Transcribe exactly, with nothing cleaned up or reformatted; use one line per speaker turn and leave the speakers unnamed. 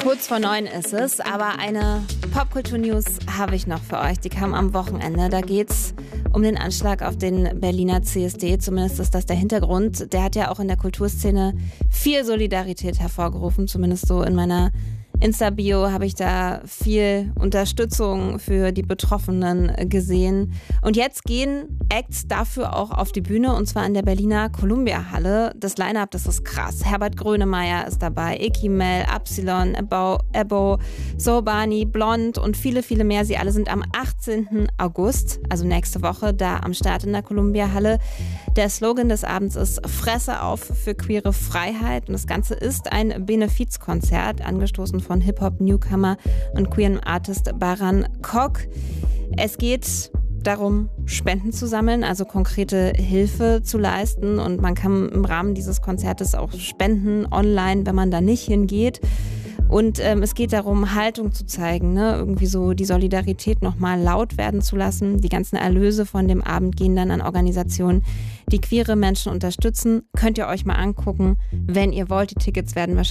Kurz vor neun ist es, aber eine Popkultur-News habe ich noch für euch. Die kam am Wochenende. Da geht's um den Anschlag auf den Berliner C S D. Zumindest ist das der Hintergrund. Der hat ja auch in der Kulturszene viel Solidarität hervorgerufen. Zumindest so in meiner Insta-Bio habe ich da viel Unterstützung für die Betroffenen gesehen. Und jetzt gehen Acts dafür auch auf die Bühne, und zwar in der Berliner Columbia-Halle. Das Line-Up, das ist krass. Herbert Grönemeyer ist dabei, Icky Mel, Absilon, Ebo, Ebo, Sobani, Blond und viele, viele mehr. Sie alle sind am achtzehnten August, also nächste Woche, da am Start in der Columbia-Halle. Der Slogan des Abends ist Fresse auf für queere Freiheit. Und das Ganze ist ein Benefizkonzert, angestoßen von Hip-Hop-Newcomer und queeren Artist Baran Kok. Es geht darum, Spenden zu sammeln, also konkrete Hilfe zu leisten. Und man kann im Rahmen dieses Konzertes auch spenden online, wenn man da nicht hingeht. Und ähm, es geht darum, Haltung zu zeigen, ne? Irgendwie so die Solidarität nochmal laut werden zu lassen. Die ganzen Erlöse von dem Abend gehen dann an Organisationen, die queere Menschen unterstützen. Könnt ihr euch mal angucken, wenn ihr wollt. Die Tickets werden wahrscheinlich